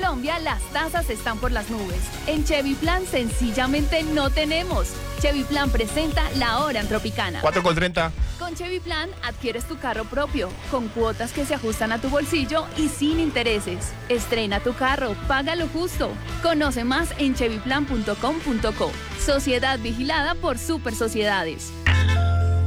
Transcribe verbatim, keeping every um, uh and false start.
Colombia las tasas están por las nubes. En Chevy Plan sencillamente no tenemos. Chevy Plan presenta la hora en Tropicana. cuatro con treinta. Con Chevy Plan adquieres tu carro propio, con cuotas que se ajustan a tu bolsillo y sin intereses. Estrena tu carro, págalo justo. Conoce más en chevy plan punto com punto co. Sociedad vigilada por Super Sociedades.